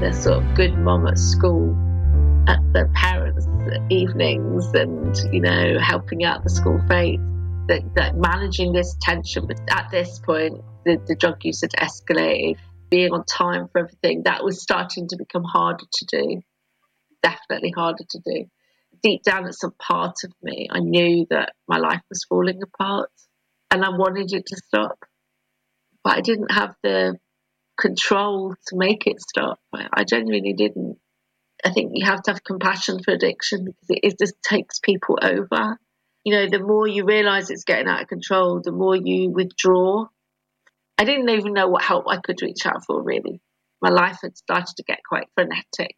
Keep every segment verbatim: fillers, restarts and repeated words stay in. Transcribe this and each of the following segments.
the sort of good mom at school, at the parents' evenings, and, you know, helping out the school fates, that, that managing this tension. But at this point, the, the drug use had escalated. Being on time for everything, that was starting to become harder to do. Definitely harder to do. Deep down at some part of me, I knew that my life was falling apart and I wanted it to stop. But I didn't have the control to make it stop. I, I genuinely didn't. I think you have to have compassion for addiction because it, it just takes people over. You know, the more you realise it's getting out of control, the more you withdraw. I didn't even know what help I could reach out for, really. My life had started to get quite frenetic.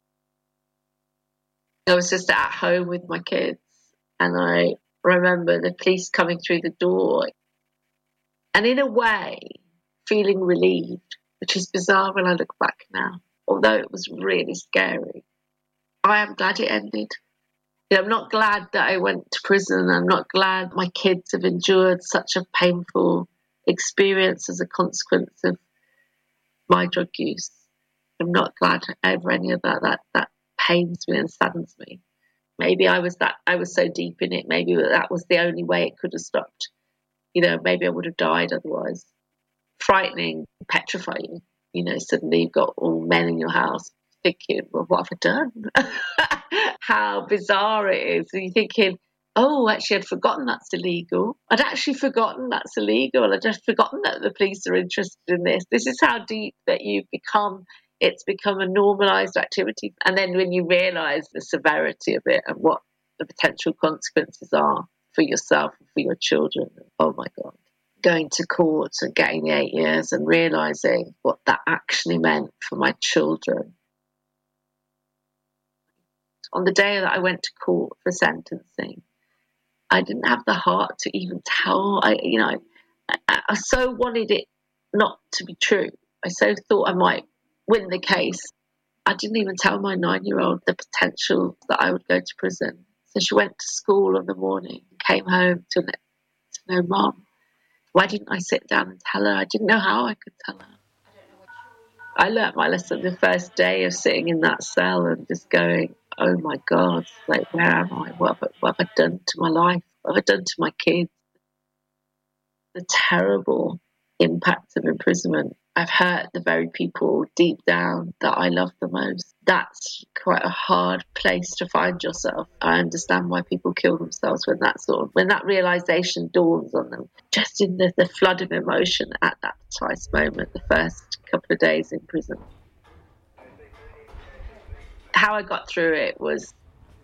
I was just at home with my kids, and I remember the police coming through the door, and in a way, feeling relieved, which is bizarre when I look back now, although it was really scary. I am glad it ended. You know, I'm not glad that I went to prison. I'm not glad my kids have endured such a painful experience as a consequence of my drug use. I'm not glad over any of that. That that pains me and saddens me. Maybe I was that I was so deep in it. Maybe that was the only way it could have stopped. You know, maybe I would have died otherwise. Frightening, petrifying. You know, suddenly you've got all men in your house thinking, well, what have I done? How bizarre it is. And you're thinking, oh, actually, I'd forgotten that's illegal. I'd actually forgotten that's illegal. I'd just forgotten that the police are interested in this. This is how deep that you've become. It's become a normalised activity. And then when you realise the severity of it and what the potential consequences are for yourself and for your children, oh my God. Going to court and getting the eight years and realising what that actually meant for my children. On the day that I went to court for sentencing, I didn't have the heart to even tell. I, you know, I, I so wanted it not to be true. I so thought I might win the case. I didn't even tell my nine-year-old the potential that I would go to prison. So she went to school in the morning and came home to, to know, Mom, why didn't I sit down and tell her? I didn't know how I could tell her. I learnt my lesson the first day of sitting in that cell and just going, oh my God, like, where am I? What have I, what have I done to my life? What have I done to my kids? The terrible impact of imprisonment. I've hurt the very people deep down that I love the most. That's quite a hard place to find yourself. I understand why people kill themselves when that sort of, when that realisation dawns on them. Just in the, the flood of emotion at that precise moment, the first couple of days in prison. How I got through it was,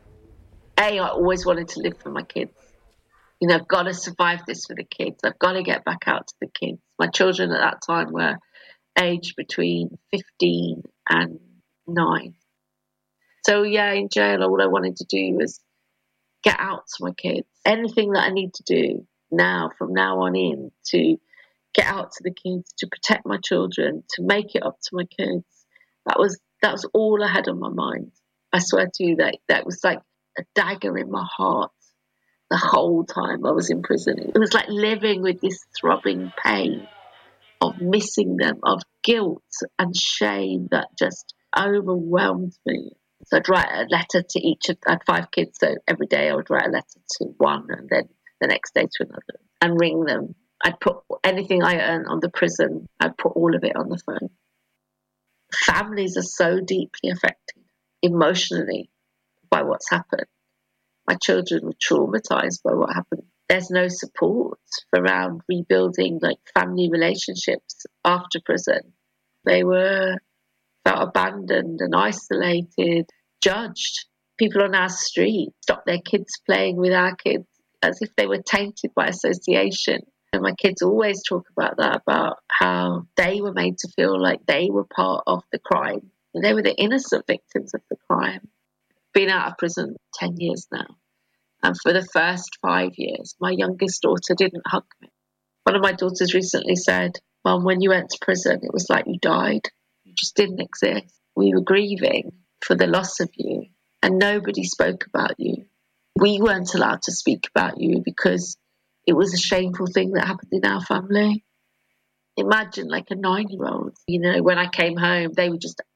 A, I always wanted to live for my kids. You know, I've got to survive this for the kids. I've got to get back out to the kids. My children at that time were aged between fifteen and nine. So, yeah, in jail, all I wanted to do was get out to my kids. Anything that I need to do now, from now on in, to get out to the kids, to protect my children, to make it up to my kids. That was that was all I had on my mind. I swear to you that that was like a dagger in my heart the whole time I was in prison. It was like living with this throbbing pain of missing them, of guilt and shame that just overwhelmed me. So I'd write a letter to each of, I had five kids, so every day I would write a letter to one and then the next day to another and ring them. I'd put anything I earned on the prison, I'd put all of it on the phone. Families are so deeply affected emotionally by what's happened. My children were traumatized by what happened. There's no support around rebuilding like family relationships after prison. They were felt abandoned and isolated, judged. People on our street stopped their kids playing with our kids as if they were tainted by association. And my kids always talk about that, about how they were made to feel like they were part of the crime. And they were the innocent victims of the crime. Been out of prison ten years now. And for the first five years, my youngest daughter didn't hug me. One of my daughters recently said, Mum, when you went to prison, it was like you died. You just didn't exist. We were grieving for the loss of you, and nobody spoke about you. We weren't allowed to speak about you because it was a shameful thing that happened in our family. Imagine like a nine-year-old, you know, when I came home, they were just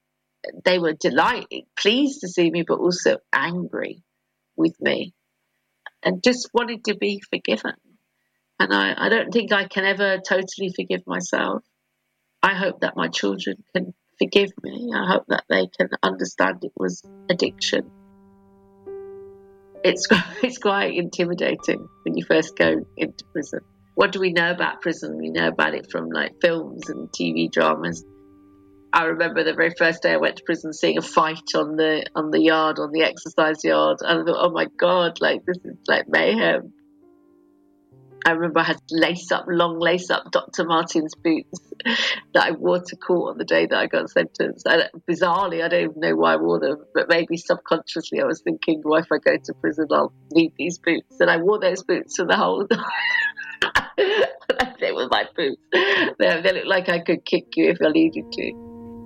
they were delighted, pleased to see me, but also angry with me and just wanted to be forgiven. And I, I don't think I can ever totally forgive myself. I hope that my children can forgive me. I hope that they can understand it was addiction. It's, it's quite intimidating when you first go into prison. What do we know about prison? We know about it from like films and T V dramas. I remember the very first day I went to prison seeing a fight on the on the yard, on the exercise yard. And I thought, oh my God, like this is like mayhem. I remember I had lace up, long lace up Doctor Martens boots that I wore to court on the day that I got sentenced. And bizarrely, I don't even know why I wore them, but maybe subconsciously I was thinking, well, if I go to prison, I'll need these boots. And I wore those boots for the whole time. They were my boots. They, they looked like I could kick you if I needed to.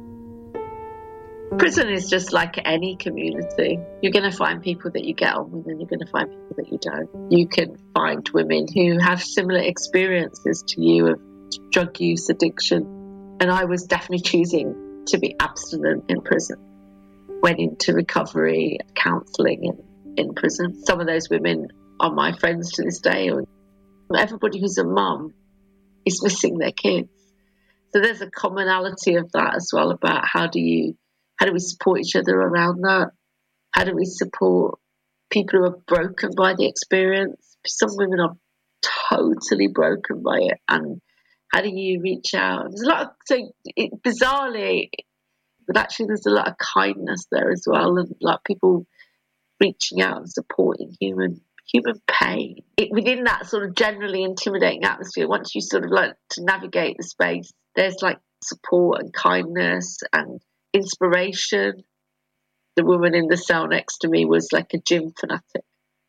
Prison is just like any community. You're going to find people that you get on with and you're going to find people that you don't. You can find women who have similar experiences to you of drug use, addiction. And I was definitely choosing to be abstinent in prison. Went into recovery, counselling in, in prison. Some of those women are my friends to this day. Everybody who's a mum is missing their kids. So there's a commonality of that as well, about how do you How do we support each other around that? How do we support people who are broken by the experience? Some women are totally broken by it. And how do you reach out? There's a lot of, so it, bizarrely, but actually there's a lot of kindness there as well. And like people reaching out and supporting human human pain. It, within that sort of generally intimidating atmosphere, once you sort of like to navigate the space, there's like support and kindness and inspiration. The woman in the cell next to me was like a gym fanatic.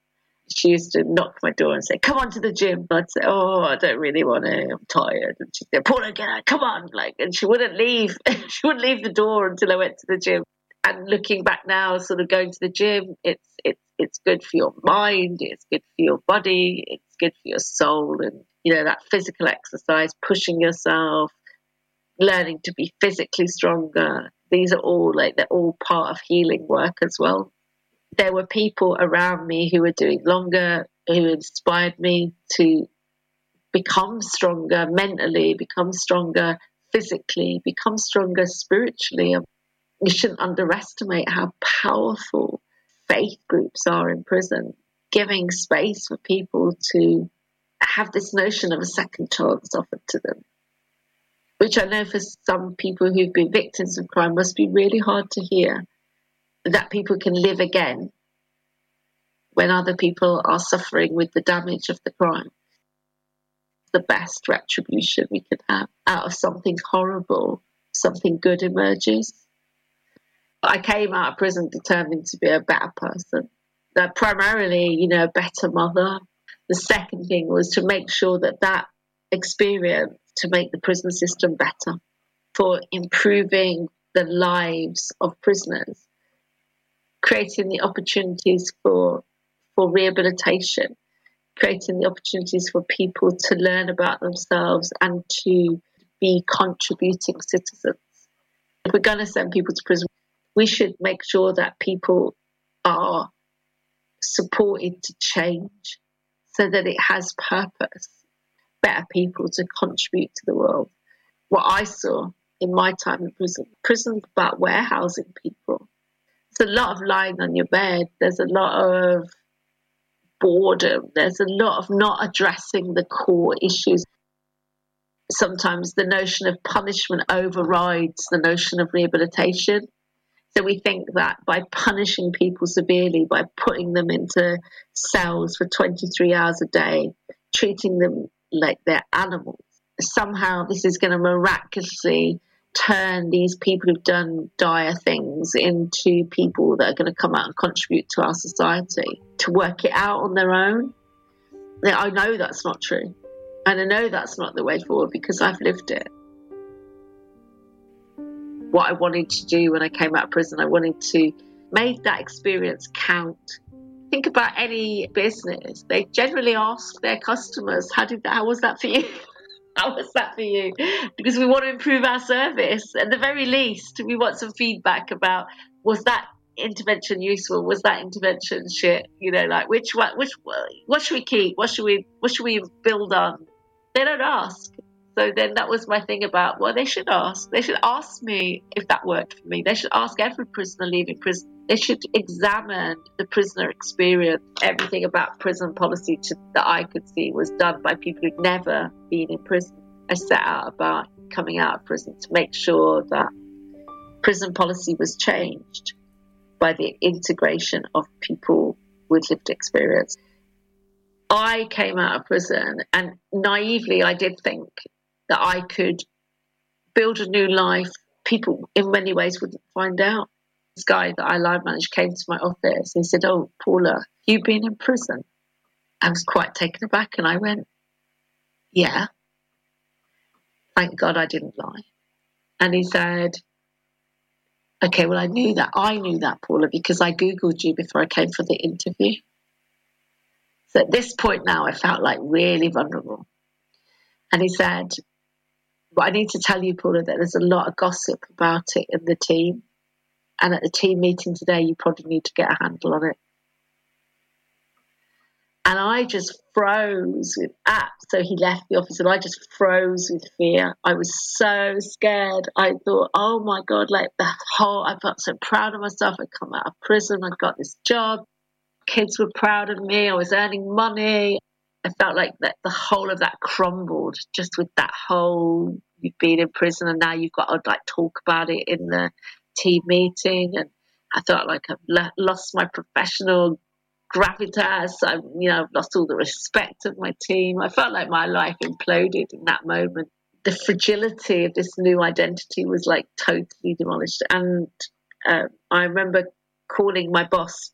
She used to knock my door and say, come on to the gym. I'd say, oh, I don't really want to, I'm tired. And she'd say, Paula, get out, come on. Like, and she wouldn't leave. She wouldn't leave the door until I went to the gym. And looking back now, sort of going to the gym, it's it's it's good for your mind, it's good for your body, it's good for your soul. And, you know, that physical exercise, pushing yourself, learning to be physically stronger. These are all like, they're all part of healing work as well. There were people around me who were doing longer, who inspired me to become stronger mentally, become stronger physically, become stronger spiritually. You shouldn't underestimate how powerful faith groups are in prison, giving space for people to have this notion of a second chance offered to them, which I know for some people who've been victims of crime must be really hard to hear, that people can live again when other people are suffering with the damage of the crime. The best retribution we could have. Out of something horrible, something good emerges. I came out of prison determined to be a better person. That primarily, you know, a better mother. The second thing was to make sure that that experience, to make the prison system better, for improving the lives of prisoners, creating the opportunities for for rehabilitation, creating the opportunities for people to learn about themselves and to be contributing citizens. If we're going to send people to prison, we should make sure that people are supported to change so that it has purpose. Better people to contribute to the world. What I saw in my time in prison, prison's about warehousing people. There's a lot of lying on your bed. There's a lot of boredom. There's a lot of not addressing the core issues. Sometimes the notion of punishment overrides the notion of rehabilitation. So we think that by punishing people severely, by putting them into cells for twenty-three hours a day, treating them like they're animals, somehow this is going to miraculously turn these people who've done dire things into people that are going to come out and contribute to our society, to work it out on their own. Now, I know that's not true. And I know that's not the way forward because I've lived it. What I wanted to do when I came out of prison, I wanted to make that experience count. Think about any business. They generally ask their customers, how did that, how was that for you? How was that for you? Because we want to improve our service. At the very least, we want some feedback about, was that intervention useful? Was that intervention shit? You know, like which what which what should we keep? What should we what should we build on? They don't ask. So then that was my thing about, well, they should ask. They should ask me if that worked for me. They should ask every prisoner leaving prison. They should examine the prisoner experience. Everything about prison policy to, that I could see was done by people who'd never been in prison. I set out about coming out of prison to make sure that prison policy was changed by the integration of people with lived experience. I came out of prison and naively I did think that I could build a new life. People in many ways wouldn't find out. This guy that I line managed came to my office and he said, "Oh, Paula, you've been in prison?" I was quite taken aback and I went, "Yeah. Thank God I didn't lie." And he said, "Okay, well, I knew that. I knew that, Paula, because I Googled you before I came for the interview." So at this point now, I felt like really vulnerable. And he said, "But I need to tell you, Paula, that there's a lot of gossip about it in the team. And at the team meeting today, you probably need to get a handle on it." And I just froze with apps. So he left the office and I just froze with fear. I was so scared. I thought, oh my God, like the whole, I felt so proud of myself. I'd come out of prison. I got this job. Kids were proud of me. I was earning money. I felt like that the whole of that crumbled just with that whole, you've been in prison and now you've got to like talk about it in the team meeting. And I felt like I've le- lost my professional gravitas. I've, you know, I've lost all the respect of my team. I felt like my life imploded in that moment. The fragility of this new identity was like totally demolished. And uh, I remember calling my boss,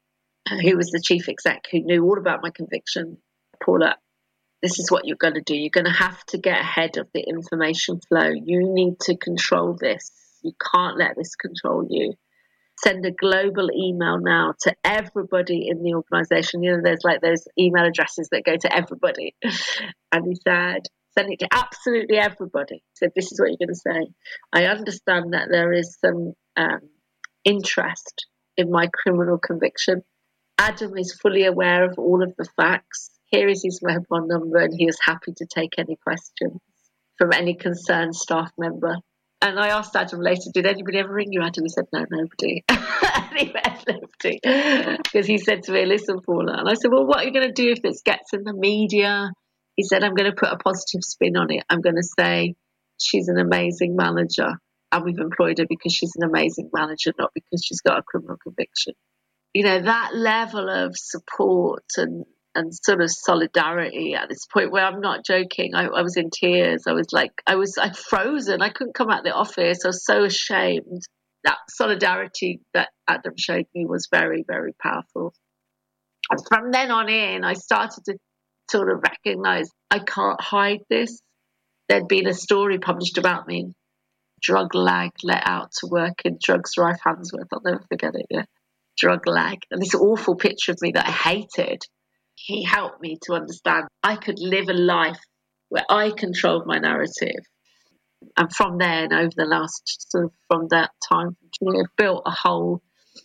who was the chief exec, who knew all about my conviction. "Paula, this is what you're going to do. You're going to have to get ahead of the information flow. You need to control this. You can't let this control you. Send a global email now to everybody in the organization." You know, there's like those email addresses that go to everybody. And he said, "Send it to absolutely everybody." He said, "This is what you're going to say. I understand that there is some um, interest in my criminal conviction. Adam is fully aware of all of the facts. Here is his mobile number and he is happy to take any questions from any concerned staff member." And I asked Adam later, "Did anybody ever ring you, Adam?" He said, "No, nobody." And he went, "Nobody." Because he said to me, "Listen, Paula." And I said, "Well, what are you going to do if this gets in the media?" He said, "I'm going to put a positive spin on it. I'm going to say she's an amazing manager and we've employed her because she's an amazing manager, not because she's got a criminal conviction." You know, that level of support and, and sort of solidarity at this point where I'm not joking. I, I was in tears. I was like, I was I'd frozen. I couldn't come out of the office. I was so ashamed. That solidarity that Adam showed me was very, very powerful. And from then on in, I started to sort of recognize I can't hide this. There'd been a story published about me, drug lag let out to work in Drugs Rife Handsworth. I'll never forget it, yeah. Drug lag. And this awful picture of me that I hated. He helped me to understand I could live a life where I controlled my narrative. And from there, and over the last sort of from that time, you know, built a whole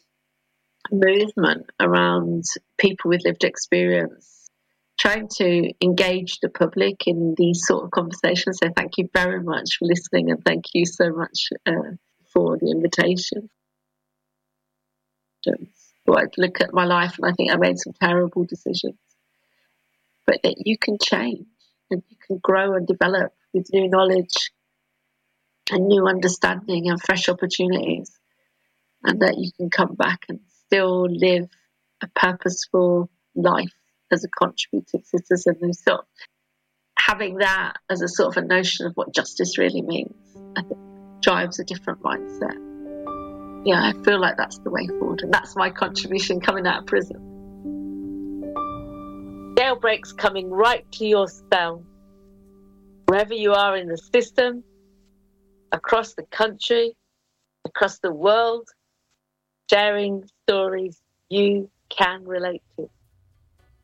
movement around people with lived experience, trying to engage the public in these sort of conversations. So thank you very much for listening, and thank you so much uh, for the invitation. So I look at my life and I think I made some terrible decisions, but that you can change and you can grow and develop with new knowledge and new understanding and fresh opportunities, and that you can come back and still live a purposeful life as a contributing citizen. And sort of having that as a sort of a notion of what justice really means, I think drives a different mindset. Yeah, I feel like that's the way forward, and that's my contribution coming out of prison. Jailbreak's coming right to your cell. Wherever you are in the system, across the country, across the world, sharing stories you can relate to.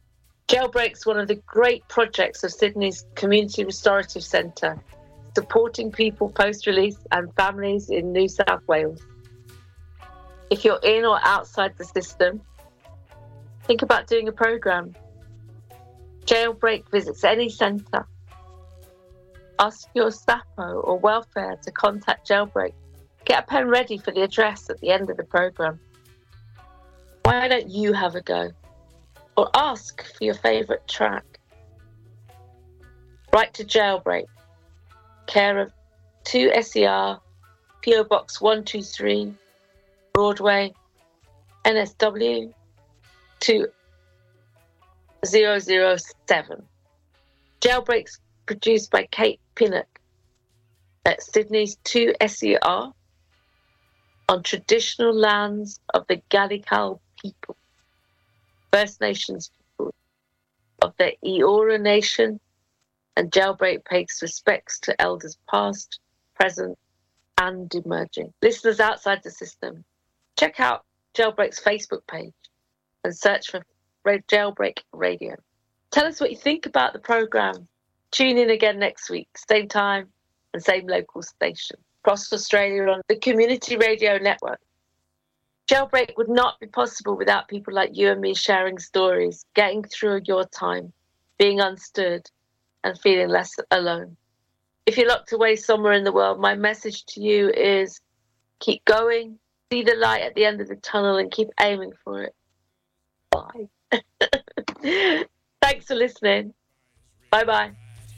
Jailbreak's one of the great projects of Sydney's Community Restorative Centre, supporting people post-release and families in New South Wales. If you're in or outside the system, think about doing a program. Jailbreak visits any centre. Ask your S A P O or welfare to contact Jailbreak. Get a pen ready for the address at the end of the program. Why don't you have a go? Or ask for your favourite track. Write to Jailbreak, care of two S E R, P O Box one two three, Broadway, N S W two zero zero seven. Jailbreak's produced by Kate Pinnock at Sydney's two S E R on traditional lands of the Gadigal people, First Nations people of the Eora Nation, and Jailbreak pays respects to elders past, present, and emerging. Listeners outside the system, check out Jailbreak's Facebook page and search for Jailbreak Radio. Tell us what you think about the programme. Tune in again next week, same time and same local station, across Australia on the Community Radio Network. Jailbreak would not be possible without people like you and me sharing stories, getting through your time, being understood, and feeling less alone. If you're locked away somewhere in the world, my message to you is keep going, see the light at the end of the tunnel, and keep aiming for it. Bye. Thanks for listening. Bye-bye.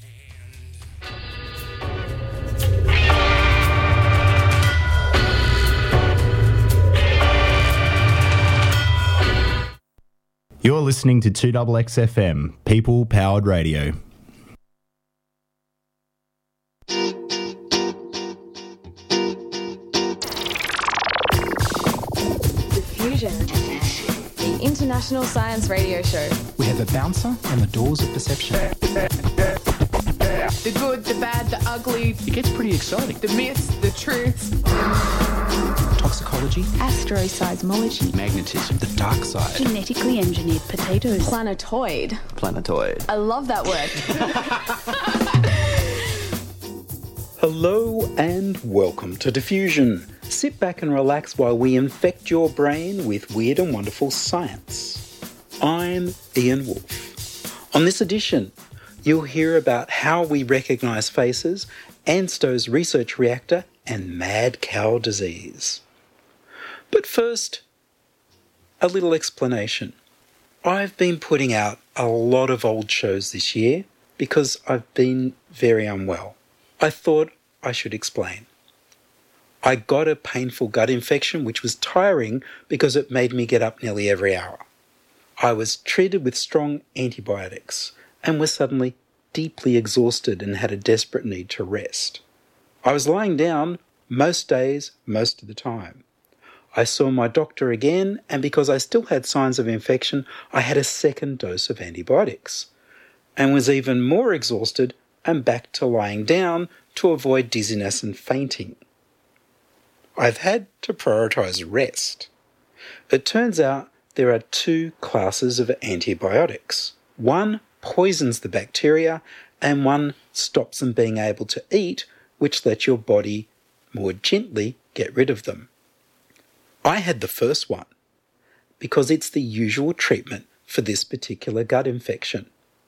You're listening to two X X F M, People Powered Radio. Diffusion, the international science radio show. We have a bouncer on the doors of perception. The good, the bad, the ugly. It gets pretty exciting. The myths, the truths. Toxicology. Astroseismology. Magnetism. The dark side. Genetically engineered potatoes. Planetoid. Planetoid. I love that word. Hello and welcome to Diffusion. Sit back and relax while we infect your brain with weird and wonderful science. I'm Ian Wolfe. On this edition, you'll hear about how we recognise faces, ANSTO's research reactor, and mad cow disease. But first, a little explanation. I've been putting out a lot of old shows this year because I've been very unwell. I thought I should explain. I got a painful gut infection which was tiring because it made me get up nearly every hour. I was treated with strong antibiotics and was suddenly deeply exhausted and had a desperate need to rest. I was lying down most days, most of the time. I saw my doctor again, and because I still had signs of infection, I had a second dose of antibiotics and was even more exhausted and back to lying down to avoid dizziness and fainting. I've had to prioritise rest. It turns out there are two classes of antibiotics. One poisons the bacteria and one stops them being able to eat, which lets your body more gently get rid of them. I had the first one because it's the usual treatment for this particular gut infection.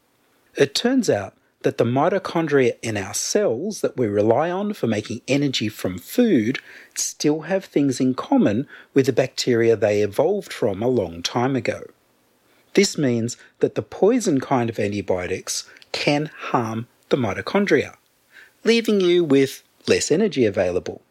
It turns out that the mitochondria in our cells that we rely on for making energy from food still have things in common with the bacteria they evolved from a long time ago. This means that the poison kind of antibiotics can harm the mitochondria, leaving you with less energy available.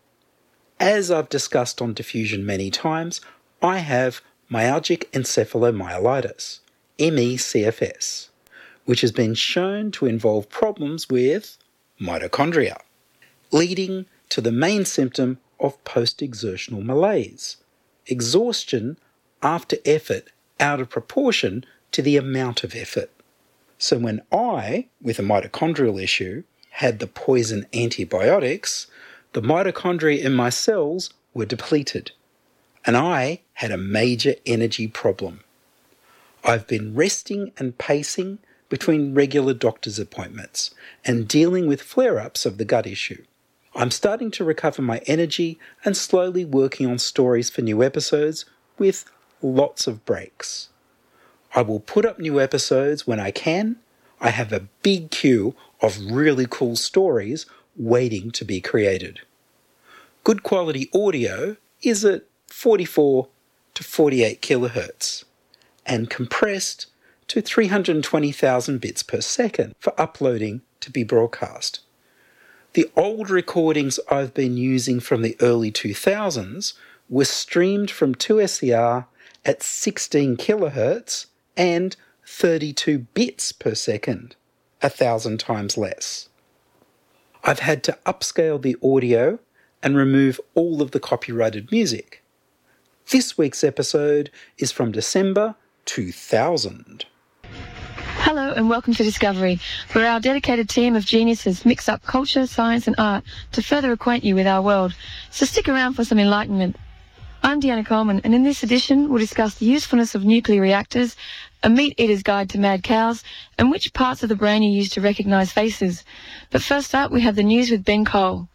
As I've discussed on Diffusion many times, I have myalgic encephalomyelitis, M E C F S, which has been shown to involve problems with mitochondria, leading to the main symptom of post-exertional malaise, exhaustion after effort out of proportion to the amount of effort. So when I, with a mitochondrial issue, had the poison antibiotics, the mitochondria in my cells were depleted, and I had a major energy problem. I've been resting and pacing between regular doctor's appointments and dealing with flare-ups of the gut issue. I'm starting to recover my energy and slowly working on stories for new episodes with lots of breaks. I will put up new episodes when I can. I have a big queue of really cool stories waiting to be created. Good quality audio is at forty-four to forty-eight kilohertz and compressed to three hundred twenty thousand bits per second for uploading to be broadcast. The old recordings I've been using from the early two thousands were streamed from two S E R at sixteen kilohertz and thirty-two bits per second, a thousand times less. I've had to upscale the audio and remove all of the copyrighted music. This week's episode is from December two thousand. Hello and welcome to Discovery, where our dedicated team of geniuses mix up culture, science and art to further acquaint you with our world. So stick around for some enlightenment. I'm Deanna Coleman, and in this edition we'll discuss the usefulness of nuclear reactors, a meat eater's guide to mad cows, and which parts of the brain are used to recognise faces. But first up, we have the news with Ben Cole.